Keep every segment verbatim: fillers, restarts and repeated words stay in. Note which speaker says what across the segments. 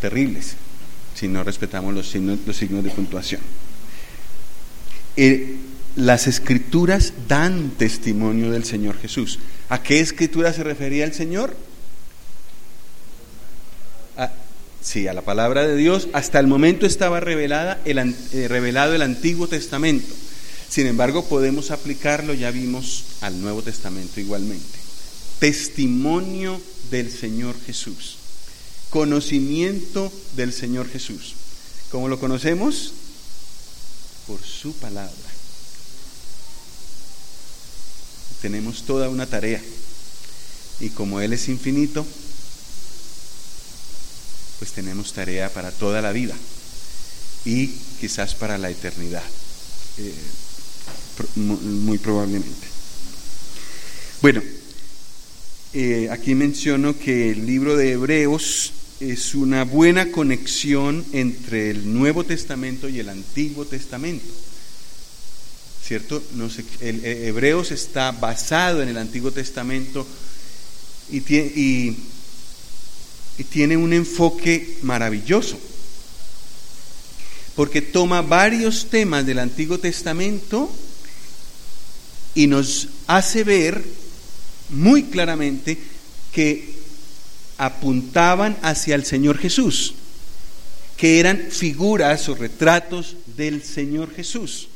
Speaker 1: terribles si no respetamos los signos, los signos de puntuación. Eh, las escrituras dan testimonio del Señor Jesús. ¿A qué escritura se refería el Señor? A, sí, a la palabra de Dios. Hasta el momento estaba revelada el, eh, revelado el Antiguo Testamento. Sin embargo, podemos aplicarlo, ya vimos, al Nuevo Testamento igualmente. Testimonio del Señor Jesús. Conocimiento del Señor Jesús. ¿Cómo lo conocemos? Por su palabra. Tenemos toda una tarea. Y como Él es infinito, pues tenemos tarea para toda la vida. Y quizás para la eternidad. Eh, muy probablemente. Bueno, eh, aquí menciono que el libro de Hebreos es una buena conexión entre el Nuevo Testamento y el Antiguo Testamento, ¿cierto? No sé, el, el Hebreos está basado en el Antiguo Testamento y tiene, y, y tiene un enfoque maravilloso, porque toma varios temas del Antiguo Testamento y nos hace ver muy claramente que apuntaban hacia el Señor Jesús, que eran figuras o retratos del Señor Jesús,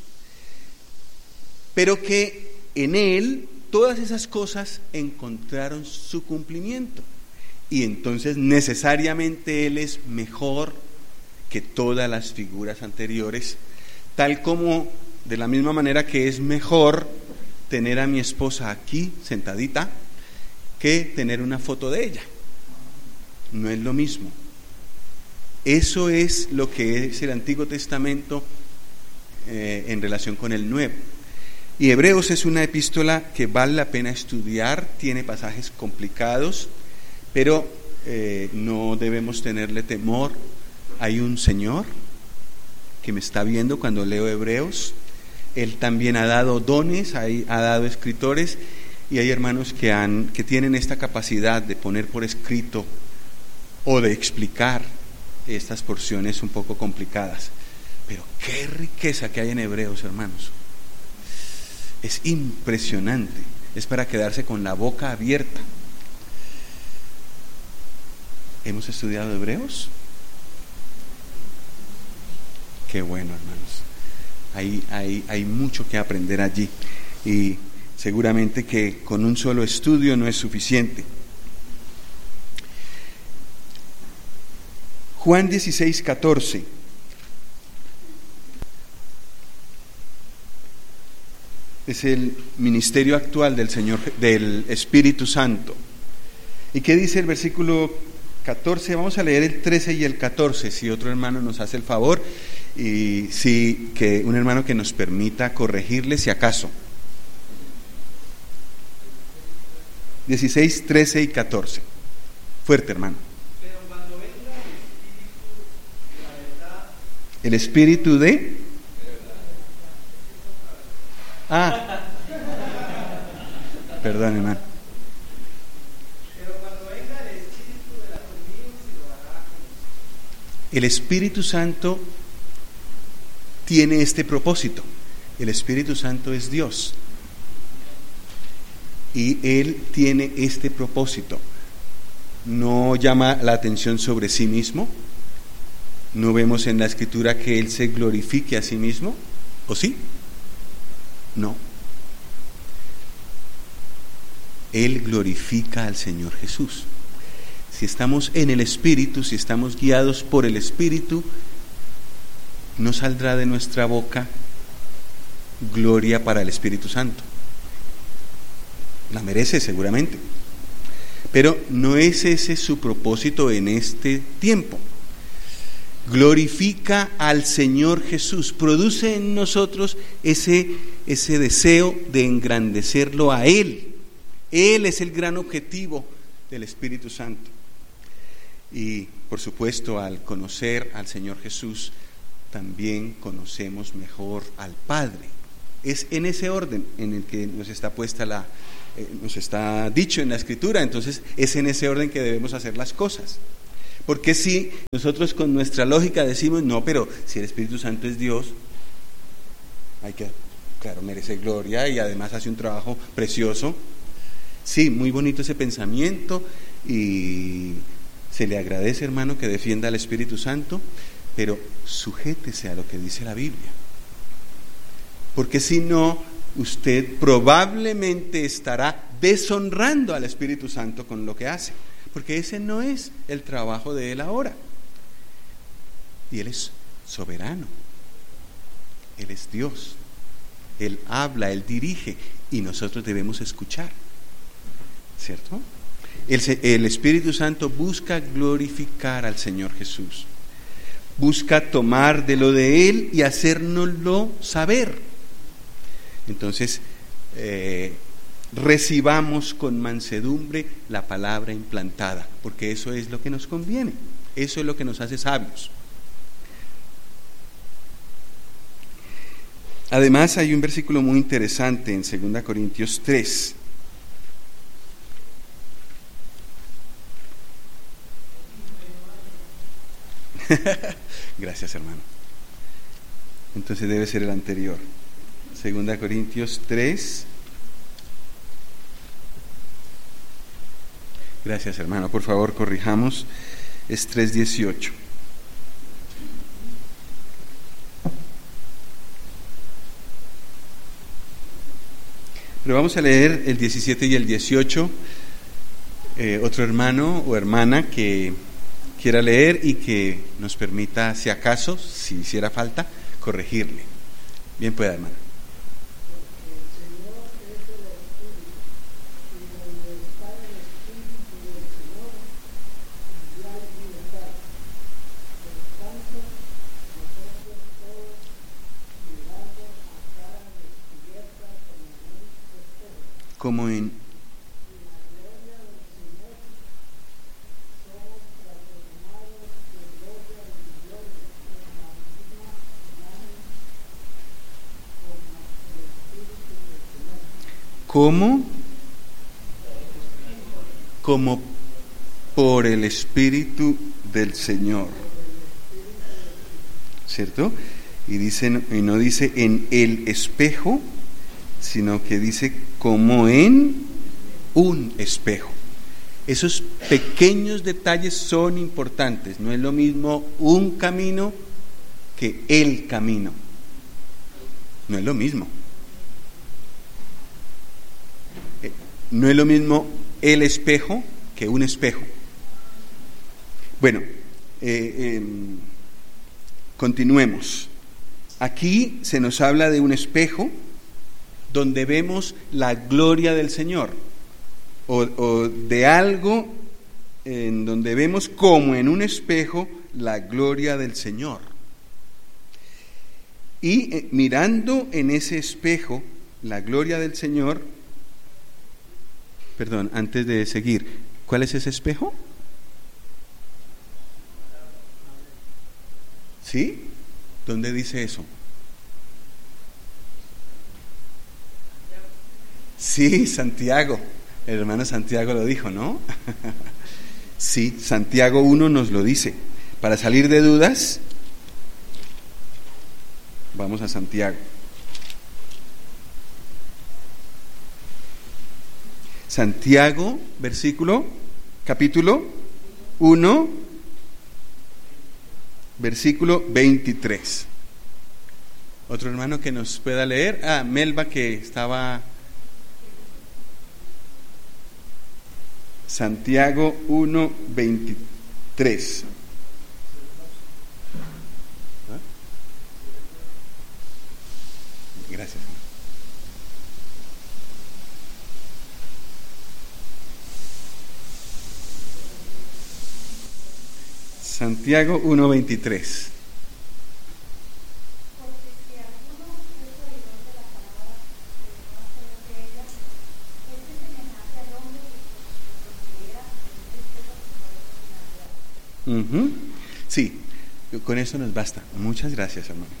Speaker 1: pero que en Él todas esas cosas encontraron su cumplimiento, y entonces necesariamente Él es mejor que todas las figuras anteriores, tal como de la misma manera que es mejor tener a mi esposa aquí sentadita que tener una foto de ella. No es lo mismo. Eso es lo que es el Antiguo Testamento eh, en relación con el Nuevo. Y Hebreos es una epístola que vale la pena estudiar, tiene pasajes complicados, pero eh, no debemos tenerle temor. Hay un Señor que me está viendo cuando leo Hebreos. Él también ha dado dones, ha dado escritores, y hay hermanos que, han, que tienen esta capacidad de poner por escrito o de explicar estas porciones un poco complicadas. Pero qué riqueza que hay en Hebreos, hermanos. Es impresionante, es para quedarse con la boca abierta. ¿Hemos estudiado Hebreos? Qué bueno, hermanos. Hay, hay, hay mucho que aprender allí, y seguramente que con un solo estudio no es suficiente. Juan dieciséis, catorce. Es el ministerio actual del Señor, del Espíritu Santo. ¿Y qué dice el versículo catorce? Vamos a leer el trece y el catorce, si otro hermano nos hace el favor. Y sí, que un hermano que nos permita corregirle si acaso. dieciséis, trece y catorce. Fuerte, hermano.
Speaker 2: Pero cuando venga
Speaker 1: el espíritu de la verdad. El espíritu de Ah. Perdón, hermano.
Speaker 2: Pero cuando venga el espíritu de la comunión se lo hará a conocer.
Speaker 1: El Espíritu Santo tiene este propósito. El Espíritu Santo es Dios y Él tiene este propósito. No llama la atención sobre sí mismo. No vemos en la Escritura que Él se glorifique a sí mismo, ¿o sí? No. Él glorifica al Señor Jesús. Si estamos en el Espíritu, si estamos guiados por el Espíritu, no saldrá de nuestra boca gloria para el Espíritu Santo. La merece seguramente, pero no es ese su propósito en este tiempo. Glorifica al Señor Jesús, produce en nosotros ese, ese deseo de engrandecerlo a Él. Él es el gran objetivo del Espíritu Santo. Y por supuesto, al conocer al Señor Jesús, también conocemos mejor al Padre. Es en ese orden en el que nos está puesta la, eh, nos está dicho en la Escritura. Entonces es en ese orden que debemos hacer las cosas. Porque si nosotros con nuestra lógica decimos, no, pero si el Espíritu Santo es Dios, hay que, claro, merece gloria y además hace un trabajo precioso. Sí, muy bonito ese pensamiento y se le agradece, hermano, que defienda al Espíritu Santo, pero sujétese a lo que dice la Biblia. Porque si no, usted probablemente estará deshonrando al Espíritu Santo con lo que hace, porque ese no es el trabajo de Él ahora. Y Él es soberano, Él es Dios, Él habla, Él dirige, y nosotros debemos escuchar, ¿cierto? El, el Espíritu Santo busca glorificar al Señor Jesús, busca tomar de lo de Él y hacérnoslo saber. Entonces, eh, recibamos con mansedumbre la palabra implantada, porque eso es lo que nos conviene, eso es lo que nos hace sabios. Además, hay un versículo muy interesante en segunda Corintios tres. Gracias, hermano. Entonces debe ser el anterior. segunda Corintios tres. Gracias, hermano. Por favor, corrijamos. Es tres dieciocho. Pero vamos a leer el diecisiete y el dieciocho. Eh, otro hermano o hermana que quiera leer y que nos permita, si acaso, si hiciera falta, corregirle. Bien pueda, hermano. Como en como como por el Espíritu del Señor, ¿cierto? Y dice, y no dice en el espejo, sino que dice como en un espejo. Esos pequeños detalles son importantes. No es lo mismo un camino que el camino. No es lo mismo. No es lo mismo el espejo que un espejo. Bueno, eh, eh, continuemos. Aquí se nos habla de un espejo donde vemos la gloria del Señor, o, o de algo en donde vemos como en un espejo la gloria del Señor. Y eh, mirando en ese espejo la gloria del Señor, perdón, antes de seguir, ¿cuál es ese espejo? ¿Sí? ¿Dónde dice eso? Sí, Santiago, el hermano Santiago lo dijo, ¿no? Sí, Santiago uno nos lo dice. Para salir de dudas, vamos a Santiago. Santiago, versículo, capítulo uno, versículo veintitrés. Otro hermano que nos pueda leer. Ah, Melba, que estaba... Santiago uno, veintitrés. Gracias. Santiago uno, veintitrés. Uh-huh. Sí, con eso nos basta. Muchas gracias, hermano.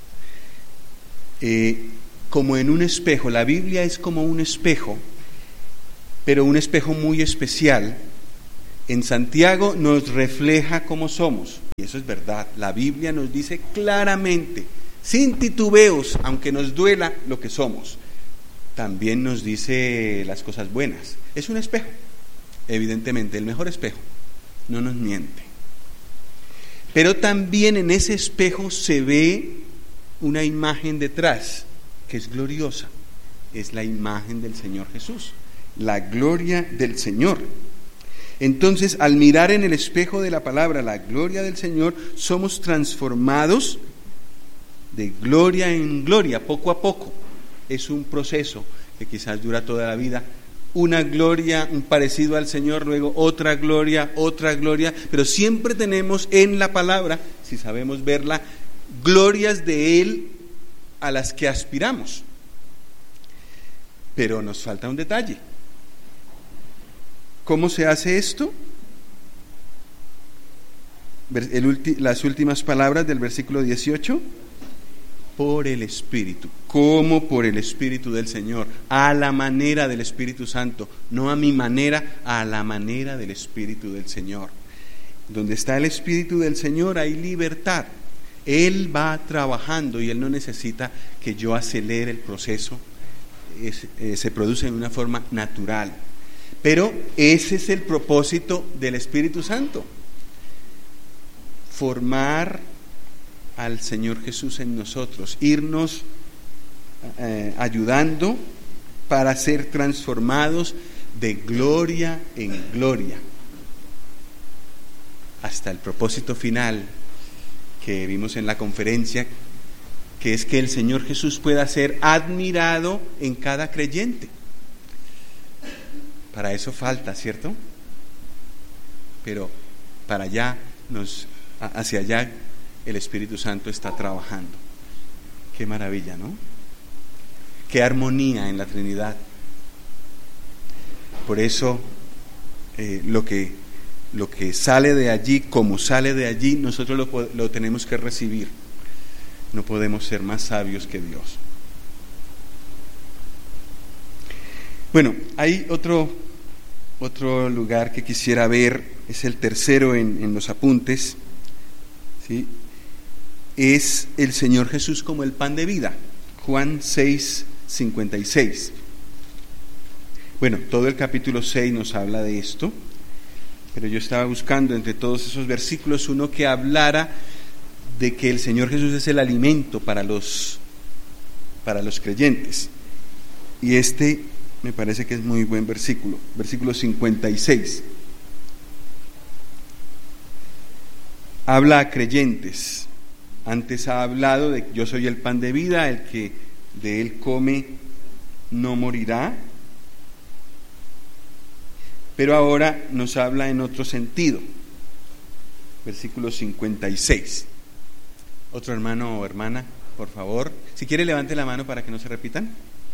Speaker 1: Eh, como en un espejo, la Biblia es como un espejo, pero un espejo muy especial, En Santiago nos refleja cómo somos, y eso es verdad. La Biblia nos dice claramente, sin titubeos, aunque nos duela lo que somos, también nos dice las cosas buenas. Es un espejo, evidentemente, el mejor espejo, no nos miente. Pero también en ese espejo se ve una imagen detrás, que es gloriosa, es la imagen del Señor Jesús, la gloria del Señor. Entonces, al mirar en el espejo de la palabra la gloria del Señor, somos transformados de gloria en gloria, poco a poco. Es un proceso que quizás dura toda la vida. Una gloria, un parecido al Señor, luego otra gloria, otra gloria, pero siempre tenemos en la palabra, si sabemos verla, glorias de Él a las que aspiramos. Pero nos falta un detalle. ¿Cómo se hace esto? El ulti, las últimas palabras del versículo dieciocho. Por el Espíritu. ¿Cómo? Por el Espíritu del Señor, a la manera del Espíritu Santo, no a mi manera, a la manera del Espíritu del Señor. Donde está el Espíritu del Señor hay libertad. Él va trabajando y Él no necesita que yo acelere el proceso. Es, eh, se produce en una forma natural. Pero ese es el propósito del Espíritu Santo, formar al Señor Jesús en nosotros, irnos eh, ayudando para ser transformados de gloria en gloria, hasta el propósito final que vimos en la conferencia, que es que el Señor Jesús pueda ser admirado en cada creyente. Para eso falta, ¿cierto? Pero para allá, nos, hacia allá, el Espíritu Santo está trabajando. Qué maravilla, ¿no? Qué armonía en la Trinidad. Por eso, eh, lo que, lo que sale de allí, como sale de allí, nosotros lo, lo tenemos que recibir. No podemos ser más sabios que Dios. Bueno, hay otro... Otro lugar que quisiera ver, es el tercero en, en los apuntes, ¿sí? Es el Señor Jesús como el pan de vida, Juan seis, cincuenta y seis. Bueno, todo el capítulo seis nos habla de esto, pero yo estaba buscando entre todos esos versículos uno que hablara de que el Señor Jesús es el alimento para los, para los creyentes. Y este me parece que es muy buen versículo, versículo cincuenta y seis. Habla a creyentes. Antes ha hablado de yo soy el pan de vida, el que de él come no morirá. Pero ahora nos habla en otro sentido. Versículo cincuenta y seis. Otro hermano o hermana, por favor. Si quiere, levante la mano para que no se repitan.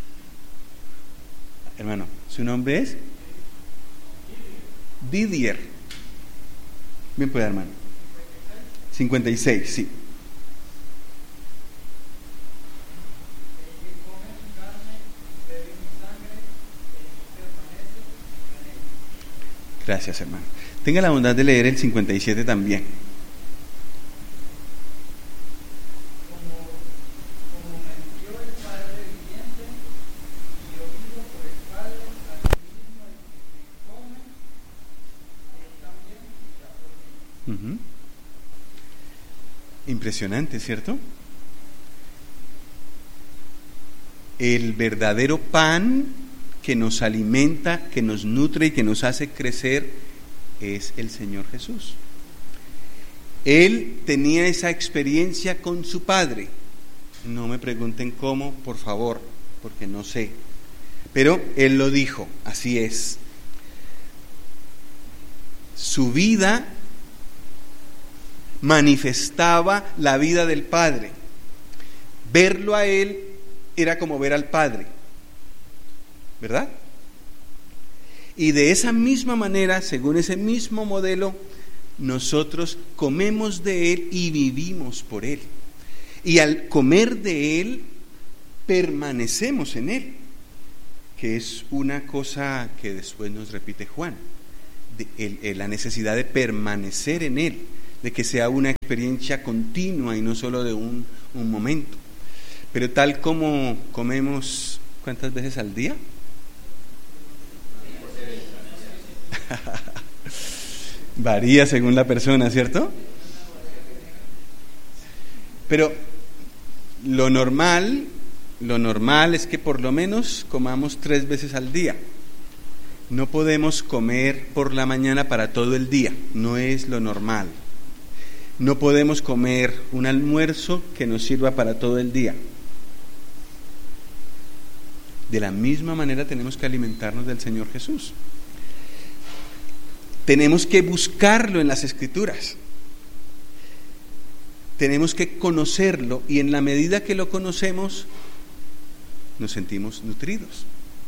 Speaker 1: Hermano, ¿su nombre es? Didier. Bien puede, hermano. cincuenta y seis, sí. Gracias, hermano. Tenga la bondad de leer el cincuenta y siete también. Uh-huh. Impresionante, ¿cierto? El verdadero pan que nos alimenta, que nos nutre y que nos hace crecer es el Señor Jesús. Él tenía esa experiencia con su Padre. No me pregunten cómo, por favor, porque no sé. Pero Él lo dijo, así es. Su vida manifestaba la vida del Padre. Verlo a Él era como ver al Padre, ¿verdad? Y de esa misma manera, según ese mismo modelo, nosotros comemos de Él y vivimos por Él. Y al comer de Él, permanecemos en Él, que es una cosa que después nos repite Juan. de, el, el, la necesidad de permanecer en Él, de que sea una experiencia continua y no solo de un, un momento. Pero tal como comemos, ¿cuántas veces al día? Varía según la persona, ¿cierto? Pero lo normal, lo normal es que por lo menos comamos tres veces al día. No podemos comer por la mañana para todo el día, no es lo normal. No podemos comer un almuerzo que nos sirva para todo el día. De la misma manera tenemos que alimentarnos del Señor Jesús. Tenemos que buscarlo en las Escrituras. Tenemos que conocerlo y en la medida que lo conocemos nos sentimos nutridos.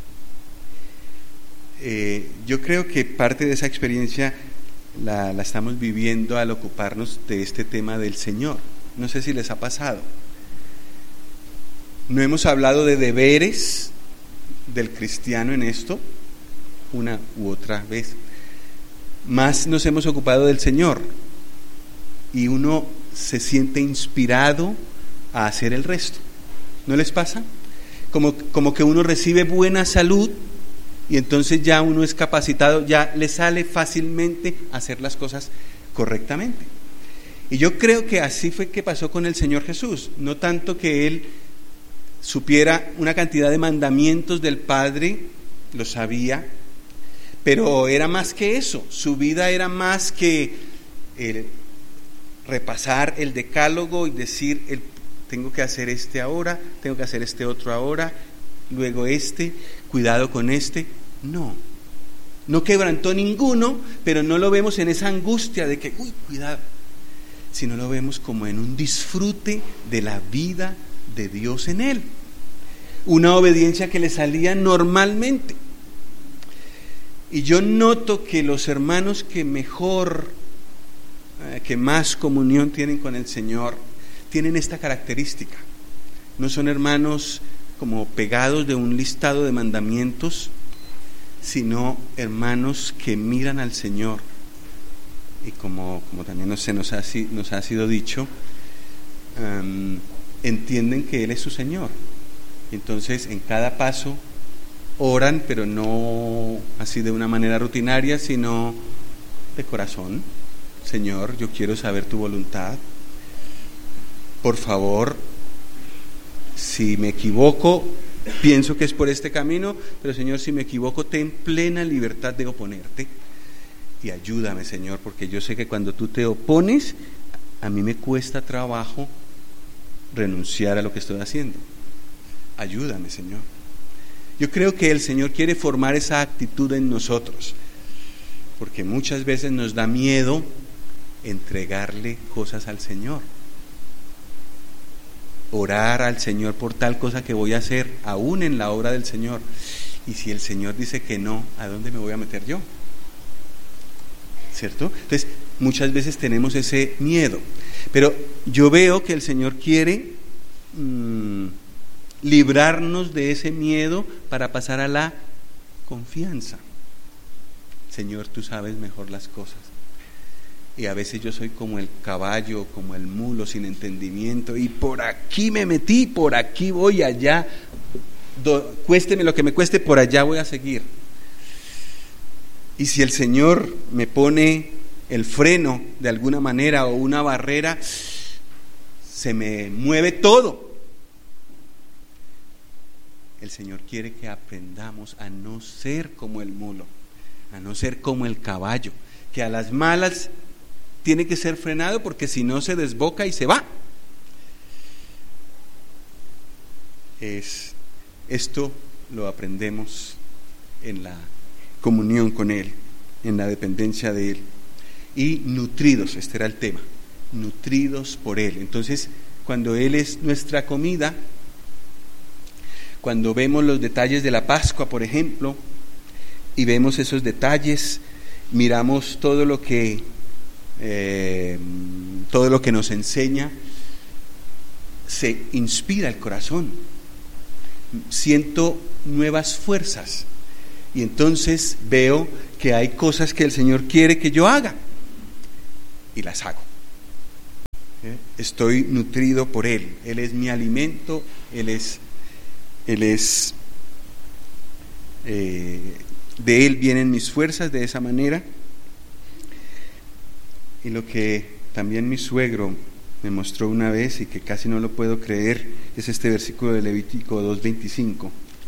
Speaker 1: Eh, yo creo que parte de esa experiencia la, la estamos viviendo al ocuparnos de este tema del Señor. No sé si les ha pasado. No hemos hablado de deberes del cristiano en esto una u otra vez. Más nos hemos ocupado del Señor y uno se siente inspirado a hacer el resto. ¿No les pasa? Como, como que uno recibe buena salud y entonces ya uno es capacitado, ya le sale fácilmente hacer las cosas correctamente. Y yo creo que así fue que pasó con el Señor Jesús. No tanto que Él supiera una cantidad de mandamientos del Padre, lo sabía, pero era más que eso. Su vida era más que el repasar el decálogo y decir, el, tengo que hacer este ahora, tengo que hacer este otro ahora, luego este, cuidado con este. No, no quebrantó ninguno, pero no lo vemos en esa angustia de que, uy, cuidado, sino lo vemos como en un disfrute de la vida de Dios en él, una obediencia que le salía normalmente. Y yo noto que los hermanos que mejor, eh, que más comunión tienen con el Señor, tienen esta característica. No son hermanos como pegados de un listado de mandamientos, sino hermanos que miran al Señor y como, como también nos, se nos, ha, nos ha sido dicho, um, entienden que Él es su Señor. Entonces en cada paso oran, pero no así de una manera rutinaria, sino de corazón. Señor, yo quiero saber tu voluntad. Por favor, si me equivoco, pienso que es por este camino, pero Señor, si me equivoco, ten plena libertad de oponerte y ayúdame, Señor, porque yo sé que cuando tú te opones, a mí me cuesta trabajo renunciar a lo que estoy haciendo. Ayúdame, Señor. Yo creo que el Señor quiere formar esa actitud en nosotros, porque muchas veces nos da miedo entregarle cosas al Señor, orar al Señor por tal cosa que voy a hacer, aún en la obra del Señor. Y si el Señor dice que no, ¿a dónde me voy a meter yo? ¿Cierto? Entonces, muchas veces tenemos ese miedo, pero yo veo que el Señor quiere mmm, librarnos de ese miedo para pasar a la confianza. Señor, tú sabes mejor las cosas. Y a veces yo soy como el caballo, como el mulo sin entendimiento, y por aquí me metí, por aquí voy, allá, do, cuésteme lo que me cueste, por allá voy a seguir. Y si el Señor me pone el freno de alguna manera o una barrera, se me mueve todo. El Señor quiere que aprendamos a no ser como el mulo, a no ser como el caballo, que a las malas tiene que ser frenado porque si no se desboca y se va. Es, esto lo aprendemos en la comunión con Él, en la dependencia de Él. Y nutridos, este era el tema, nutridos por Él. Entonces, cuando Él es nuestra comida, cuando vemos los detalles de la Pascua, por ejemplo, y vemos esos detalles, miramos todo lo que eh, todo lo que nos enseña, se inspira el corazón, siento nuevas fuerzas y entonces veo que hay cosas que el Señor quiere que yo haga y las hago. ¿Eh? Estoy nutrido por Él. Él es mi alimento. Él es, Él es, eh, de Él vienen mis fuerzas, de esa manera. Y lo que también mi suegro me mostró una vez y que casi no lo puedo creer es este versículo de Levítico dos veinticinco.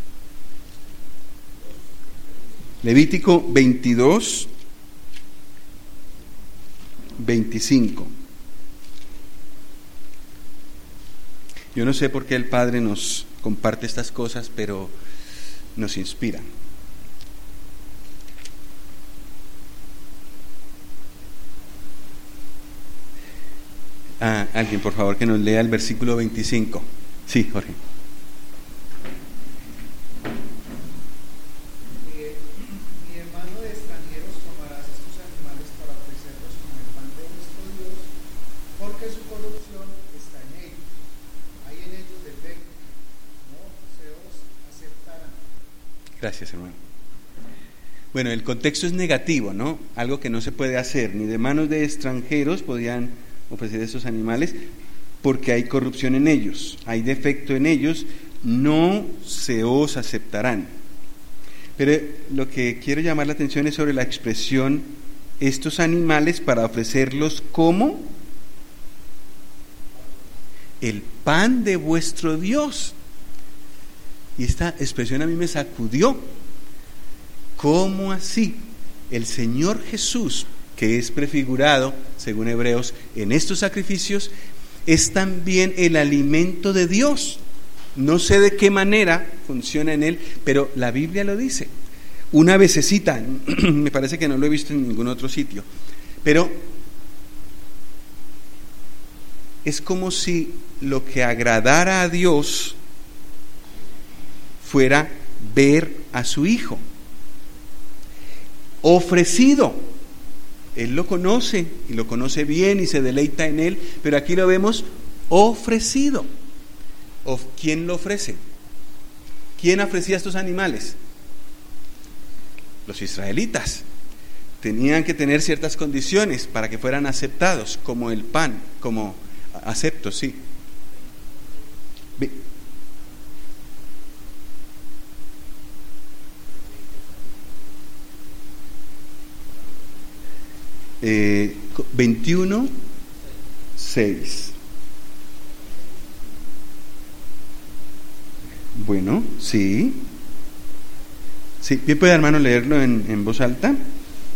Speaker 1: Levítico veintidós veinticinco. Yo no sé por qué el Padre nos comparte estas cosas, pero nos inspira. Ah, alguien, por favor, que nos lea el versículo veinticinco. Sí, Jorge.
Speaker 2: Eh, mi hermano de extranjeros tomarás estos animales para ofrecerlos como el pan de nuestro Dios, porque su corrupción está en ellos. Hay en ellos defecto, no se os aceptarán.
Speaker 1: Gracias, hermano. Bueno, el contexto es negativo, ¿no? Algo que no se puede hacer, ni de manos de extranjeros podían ofrecer esos animales, porque hay corrupción en ellos, hay defecto en ellos, no se os aceptarán. Pero lo que quiero llamar la atención es sobre la expresión estos animales para ofrecerlos como el pan de vuestro Dios. Y esta expresión a mí me sacudió. ¿Cómo así? El Señor Jesús, que es prefigurado, según Hebreos, en estos sacrificios, es también el alimento de Dios. No sé de qué manera funciona en él, pero la Biblia lo dice. Una vez se cita, me parece que no lo he visto en ningún otro sitio, pero es como si lo que agradara a Dios fuera ver a su Hijo ofrecido. Él lo conoce y lo conoce bien y se deleita en él, pero aquí lo vemos ofrecido. ¿Quién lo ofrece? ¿Quién ofrecía estos animales? Los israelitas. Tenían que tener ciertas condiciones para que fueran aceptados, como el pan, como aceptos, sí. Eh, veintiuno, seis. Bueno, sí. Sí, bien puede, hermano, leerlo en, en voz alta.
Speaker 3: Santos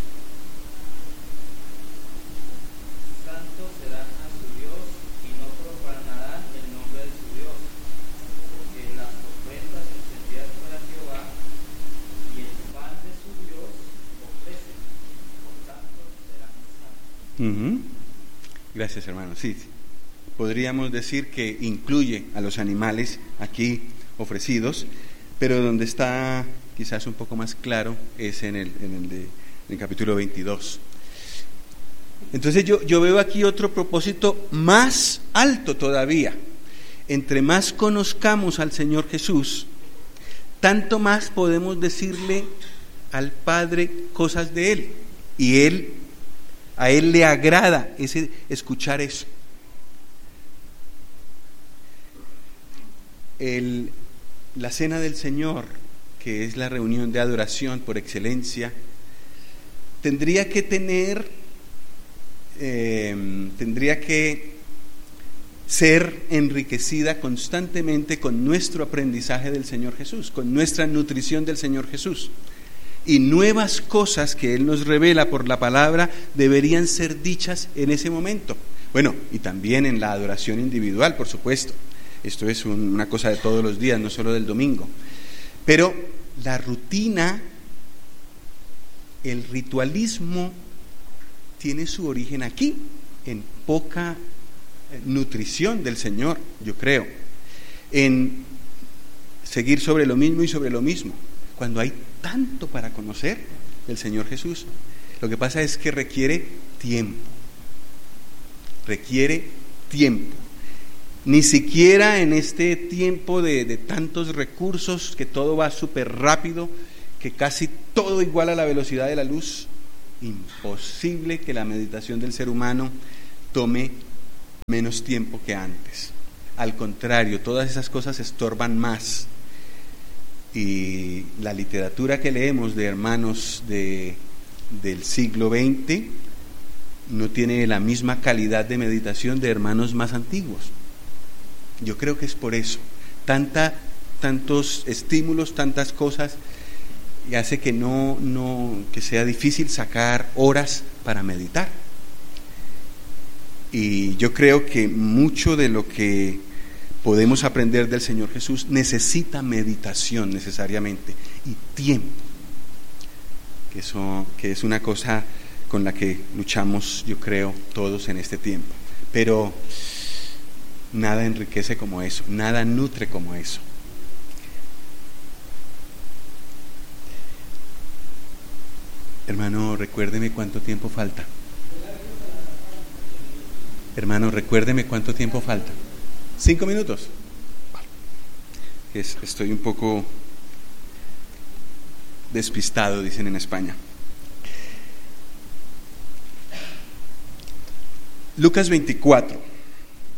Speaker 3: serán a su Dios y no profanarán el nombre de su Dios, porque las ofrendas encendidas para Jehová y el pan de su Dios ofrecen, por tanto serán santos.
Speaker 1: Uh-huh. Gracias, hermano. Sí, podríamos decir que incluye a los animales aquí ofrecidos, pero donde está quizás un poco más claro es en el, en el, de, en el capítulo veintidós. Entonces yo, yo veo aquí otro propósito más alto todavía. Entre más conozcamos al Señor Jesús, tanto más podemos decirle al Padre cosas de Él, y Él, a Él le agrada ese, escuchar eso. El, la cena del Señor, que es la reunión de adoración por excelencia, tendría que tener, eh, tendría que ser enriquecida constantemente con nuestro aprendizaje del Señor Jesús, con nuestra nutrición del Señor Jesús. Y nuevas cosas que Él nos revela por la palabra deberían ser dichas en ese momento. Bueno, y también en la adoración individual, por supuesto. Esto es un, una cosa de todos los días, no solo del domingo. Pero la rutina, el ritualismo, tiene su origen aquí, en poca nutrición del Señor, yo creo, en seguir sobre lo mismo y sobre lo mismo, cuando hay tanto para conocer del Señor Jesús. Lo que pasa es que requiere tiempo, requiere tiempo. Ni siquiera en este tiempo de, de tantos recursos, que todo va súper rápido, que casi todo iguala a la velocidad de la luz, imposible que la meditación del ser humano tome menos tiempo que antes. Al contrario, todas esas cosas estorban más. Y la literatura que leemos de hermanos de, del siglo veinte no tiene la misma calidad de meditación de hermanos más antiguos. Yo creo que es por eso. Tanta, tantos estímulos, tantas cosas, y hace que no, no, que sea difícil sacar horas para meditar. Y yo creo que mucho de lo que podemos aprender del Señor Jesús necesita meditación necesariamente y tiempo, que eso, que es una cosa con la que luchamos, yo creo, todos en este tiempo. Pero nada enriquece como eso, nada nutre como eso. Hermano, recuérdeme cuánto tiempo falta. Hermano, recuérdeme cuánto tiempo falta. ¿Cinco minutos? Es, estoy un poco despistado, dicen en España. Lucas veinticuatro.